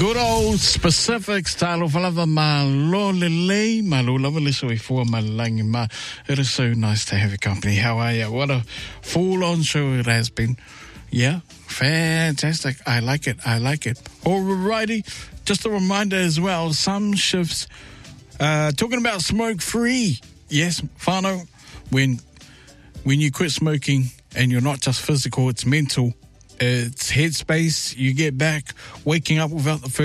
Good old specific style of lava malolele malolava lisoi for malangi ma. It is so nice to have your company. How are you? What a full-on show it has been. Yeah, fantastic. I like it. Alrighty, just a reminder as well. Some shifts talking about smoke-free. Yes, whānau, when you quit smoking and you're not just physical, it's mental. It's headspace. You get back waking up without the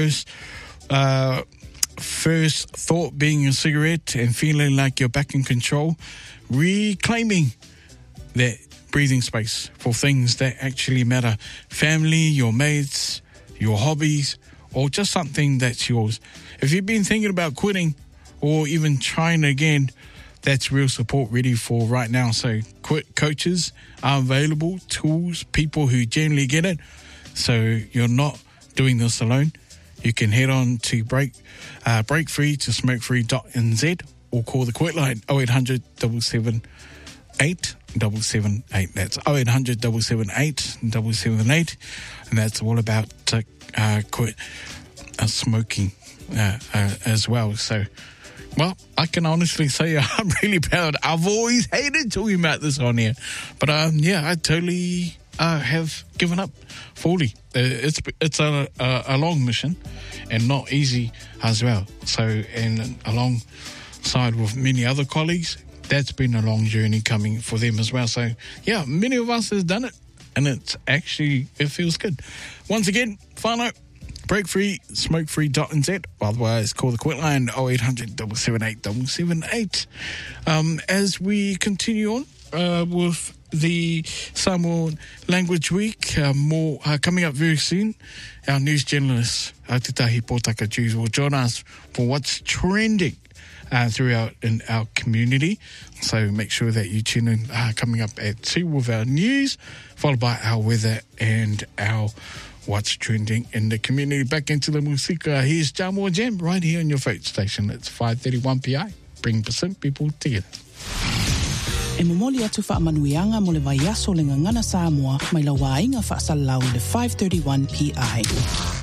first thought being a cigarette and feeling like you're back in control, reclaiming that breathing space for things that actually matter. Family, your mates, your hobbies, or just something that's yours. If you've been thinking about quitting or even trying again, that's real support ready for right now. So quit coaches are available, tools, people who generally get it. So you're not doing this alone. You can head on to breakfree to smokefree.nz or call the quit line 0800 778 778. That's 0800 778 778. And that's all about quit smoking as well. So, well, I can honestly say I'm really proud. I've always hated talking about this on here. But, I totally have given up fully. It's a long mission and not easy as well. So, and alongside with many other colleagues, that's been a long journey coming for them as well. So, yeah, many of us has done it. And it feels good. Once again, whānau. Breakfree, smokefree.nz. Otherwise, call the quit line 0800 778 778. As we continue on with the Samoan Language Week, more coming up very soon. Our news journalist, Aututahi Potaka Jews, will join us for what's trending throughout in our community. So make sure that you tune in coming up at 2 with our news, followed by our weather and our what's trending in the community. Back into the musika. Here's Jamor Jam right here on your favourite station. It's 531 PI. Bring percent people together. E momoli atu whaamanuianga mo le vaiaso le ngangana Samoa mai la wainga whaasalau le 531 PI.